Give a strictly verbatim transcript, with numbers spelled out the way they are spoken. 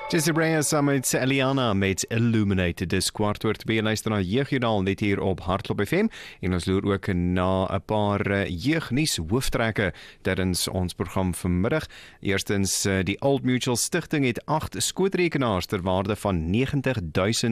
Jesse Reyes saam met Eliana met Illuminated. Dis kwart oor twee, luister na Jeugjoernaal net hier op Hardklop F M. En ons loer ook na 'n paar jeugnuus hooftrekke tydens ons program vanmiddag. Eerstens, die Old Mutual Stichting het agt skootrekenaars ter waarde van negentig duisend